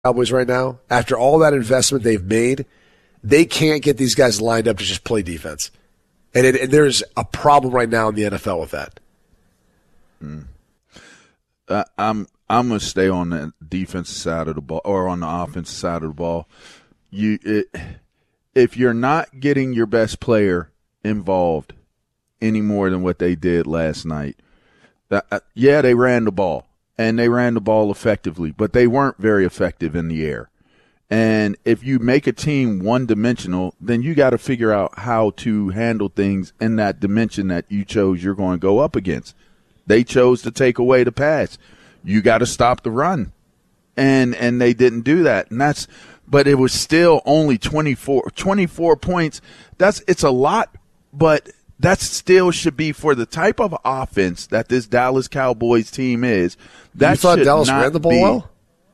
Cowboys right now, after all that investment they've made, they can't get these guys lined up to just play defense. And there's a problem right now in the NFL with that. I'm going to stay on the defensive side of the ball or on the offensive side of the ball. If you're not getting your best player involved any more than what they did last night, they ran the ball. And they ran the ball effectively, but they weren't very effective in the air. And if you make a team one-dimensional, then you got to figure out how to handle things in that dimension that you chose you're going to go up against. They chose to take away the pass. You got to stop the run. And they didn't do that. But it was still only 24 points. It's a lot, but that still should be for the type of offense that this Dallas Cowboys team is. That you thought Dallas ran the ball well?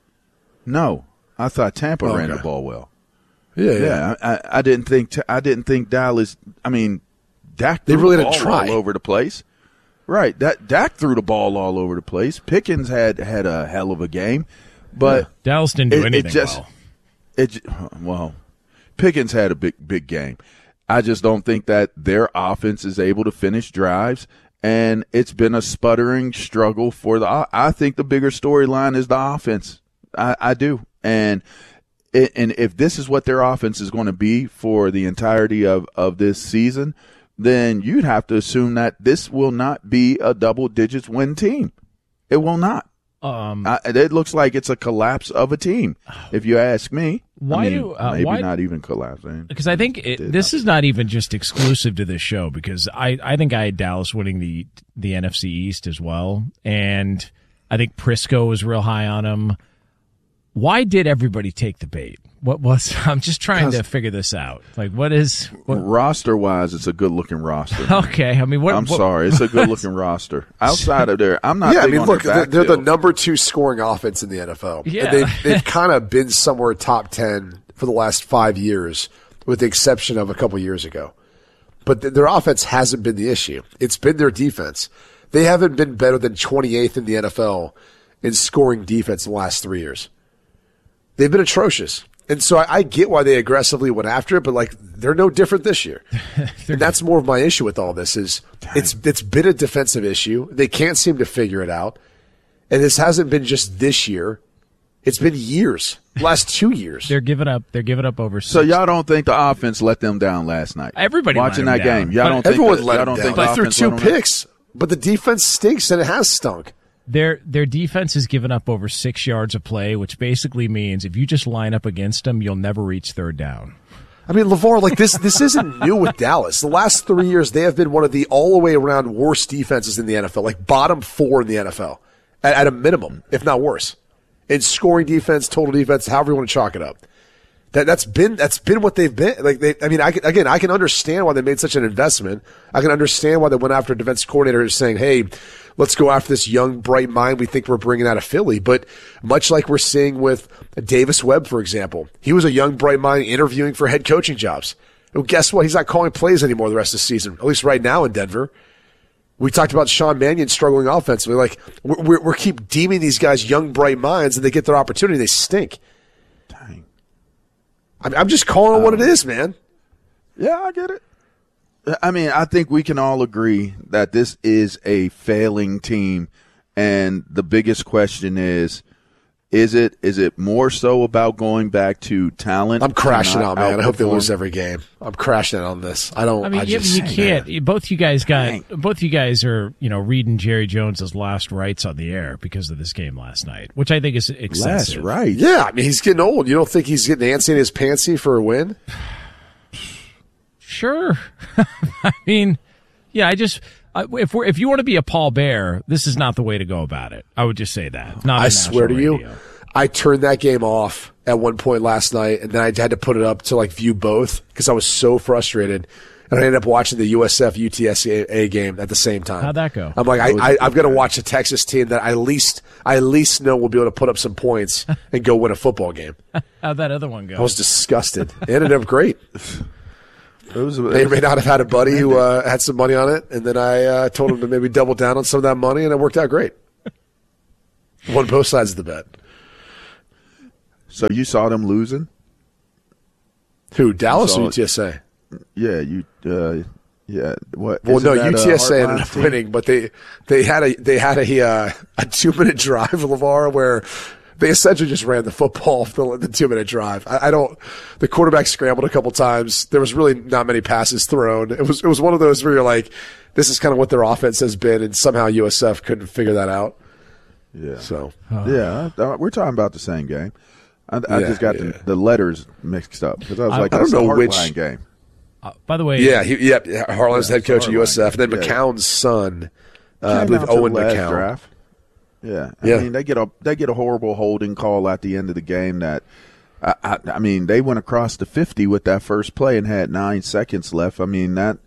No, I thought Tampa ran the ball well. Yeah. I didn't think Dallas. I mean, Dak they threw really the didn't ball try all over the place. Right, Dak threw the ball all over the place. Pickens had a hell of a game, but Dallas didn't do anything well. Pickens had a big game. I just don't think that their offense is able to finish drives, and it's been a sputtering struggle for I think the bigger storyline is the offense. I do. And if this is what their offense is going to be for the entirety of this season, then you'd have to assume that this will not be a double-digits win team. It will not. It looks like it's a collapse of a team, if you ask me. Maybe not even collapsing. Because I think this is not even just exclusive to this show, because I think I had Dallas winning the NFC East as well, and I think Prisco was real high on him. Why did everybody take the bait? I'm just trying to figure this out. Like, what roster-wise, it's a good-looking roster. Okay, I mean, I'm sorry, it's a good-looking roster. Outside of there, I'm not. Yeah, big on look, their they're the number 2 scoring offense in the NFL. Yeah, and they've kind of been somewhere top 10 for the last 5 years, with the exception of a couple years ago. But their offense hasn't been the issue. It's been their defense. They haven't been better than 28th in the NFL in scoring defense in the last 3 years. They've been atrocious. And so I get why they aggressively went after it, but like they're no different this year. And that's more of my issue with all this is it's been a defensive issue. They can't seem to figure it out. And this hasn't been just this year. It's been years. Last 2 years. They're giving up over 6. So y'all don't think the offense let them down last night? Everybody watching that game. Y'all don't everyone think let them down. They threw 2 picks, but the defense stinks and it has stunk. Their defense has given up over 6 yards of play, which basically means if you just line up against them, you'll never reach third down. I mean, LeVar, like this isn't new with Dallas. The last 3 years, they have been one of the all the way around worst defenses in the NFL, like bottom 4 in the NFL at a minimum, if not worse. In scoring defense, total defense, however you want to chalk it up. That's been what they've been. Like I can understand why they made such an investment. I can understand why they went after a defense coordinator saying, "Hey, let's go after this young, bright mind we think we're bringing out of Philly." But much like we're seeing with Davis Webb, for example, he was a young, bright mind interviewing for head coaching jobs. Well, guess what? He's not calling plays anymore the rest of the season, at least right now in Denver. We talked about Sean Mannion struggling offensively. Like we're keep deeming these guys young, bright minds, and they get their opportunity, they stink. Dang. I'm just calling it what it is, man. Yeah, I get it. I mean, I think we can all agree that this is a failing team, and the biggest question is it more so about going back to talent? I'm crashing out, man. I hope they lose every game. I'm crashing out on this. You can't. Man. Both you guys are, reading Jerry Jones's last rites on the air because of this game last night, which I think is excessive. Last rites? Yeah, I mean, he's getting old. You don't think he's getting antsy in his pantsy for a win? Sure. I mean, yeah, if you want to be a Paul Bear, this is not the way to go about it. I would just say that. I swear to you, I turned that game off at one point last night, and then I had to put it up to view both because I was so frustrated. And I ended up watching the USF UTSA game at the same time. How'd that go? I'm like, I've got to watch a Texas team that I at least know will be able to put up some points and go win a football game. How'd that other one go? I was disgusted. It ended up great. They may not have had a buddy who had some money on it, and then I told him to maybe double down on some of that money, and it worked out great. Won both sides of the bet. So you saw them losing? Who, Dallas or UTSA? Yeah, yeah. What? Well, no, Isn't that a UTSA ended Heartline up team? winning, but they had a 2-minute drive, LeVar, where they essentially just ran the football for the 2-minute drive. The quarterback scrambled a couple times. There was really not many passes thrown. It was one of those where you're like, this is kind of what their offense has been, and somehow USF couldn't figure that out. Yeah. So Yeah, we're talking about the same game. I just got the letters mixed up because I was like, I don't that's know a which Heartline game. By the way, Harlan's the head coach at Heartline. USF, and then Yeah. McCown's son, I Came believe out to the Owen last McCown. draft. Yeah, I Yeah. mean they get a horrible holding call at the end of the game. That I mean they went across the 50 with that first play and had 9 seconds left. I mean that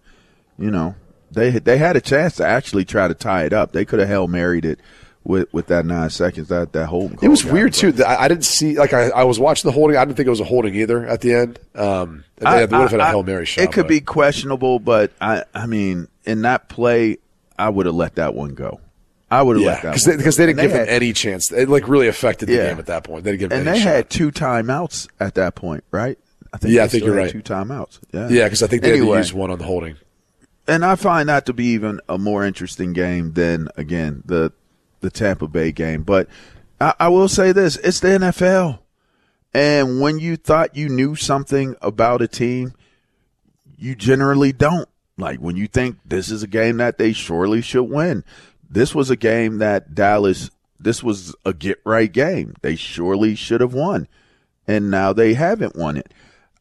they had a chance to actually try to tie it up. They could have Hail Married it with that 9 seconds. That holding call. It was got weird them. too. I didn't see I was watching the holding. I didn't think it was a holding either at the end. They would have had a Hail Mary shot. It could but- be questionable, but I mean in that play, I would have let that one go. I would have let that one because go. they didn't And give them any chance. It really affected the Yeah. game at that point. They didn't give them And any they shot. had 2 timeouts at that point, right? I think Yeah, I they think still you're had right. 2 timeouts. Yeah, Yeah, because I think they had to Anyway. use one on the holding. And I find that to be even a more interesting game than, again, the Tampa Bay game. But I will say this, it's the NFL. And when you thought you knew something about a team, you generally don't. Like when you think this is a game that they surely should win. This was a game that this was a get-right game. They surely should have won. And now they haven't won it.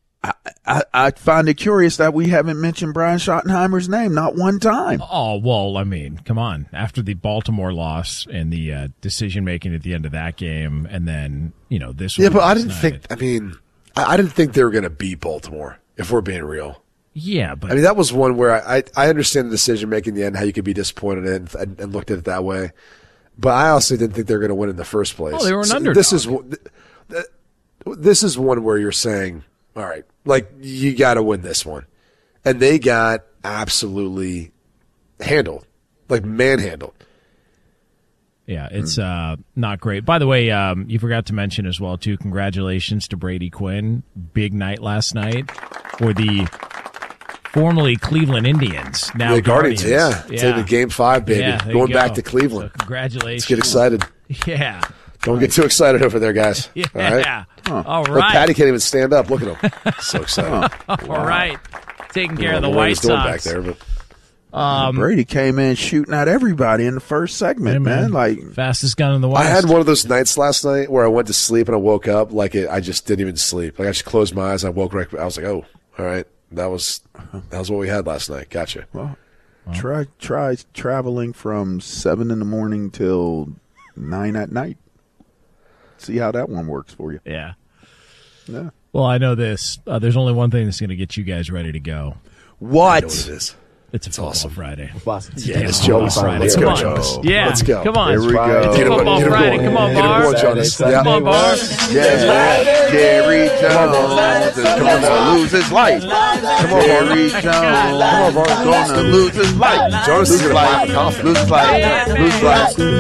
I find it curious that we haven't mentioned Brian Schottenheimer's name not one time. Oh, well, I mean, come on. After the Baltimore loss and the decision-making at the end of that game, and then, this one. Yeah, but I last didn't night. think. I mean, I didn't think they were going to beat Baltimore. If we're being real, Yeah, but I mean that was one where I understand the decision making in the end, how you could be disappointed in and looked at it that way. But I also didn't think they were going to win in the first place. Oh, they were an underdog. This is one where you're saying, all right, like you got to win this one, and they got absolutely handled, like manhandled. yeah, it's not great. By the way, you forgot to mention as well, too, congratulations to Brady Quinn. Big night last night for the formerly Cleveland Indians, now The Guardians, Guardians. Taking the Game 5, baby, Yeah, there going you back go. to Cleveland. So congratulations. Let's get excited. Yeah. Don't get too excited over there, guys. Yeah. All right. All Look, right. Patty can't even stand up. Look at him. So excited. All right. Taking care of the I don't know what White he's doing Sox. back there, but Brady came in shooting at everybody in the first segment, Hey, man. Like, fastest gun in the West. I had one of those nights last night where I went to sleep and I woke up I just didn't even sleep. Like I just closed my eyes. I woke right. I was like, oh, all right. That was what we had last night. Gotcha. well, try traveling from 7 in the morning till 9 at night. See how that one works for you. Yeah. Yeah. Well, I know this. There's only one thing that's going to get you guys ready to go. I know what it is. It's a football awesome. Friday. Yeah, it's Jonas. Friday. Let's Come go, on. Jonas. Yeah. Let's go. Come on. Here we go. It's Get him football on, get him Friday. going. Come on, Get him Bar. going, Jonas. Yeah. Come on, Bar. Yeah, Jerry Jones is going to lose his life. Come on, Jerry Jones. Come on, going to lose his life. Jonas is going to buy him a coffee. Lose his life. Lose his life.